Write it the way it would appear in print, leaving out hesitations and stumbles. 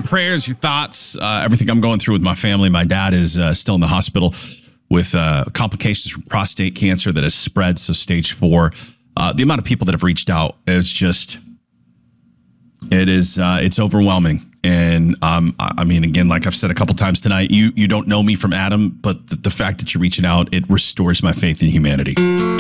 prayers, your thoughts, everything I'm going through with my family. My dad is still in the hospital with complications from prostate cancer that has spread, so stage 4. The amount of people that have reached out is just, it's overwhelming. And I mean, again, like I've said a couple times tonight, you don't know me from Adam, but the fact that you're reaching out, it restores my faith in humanity.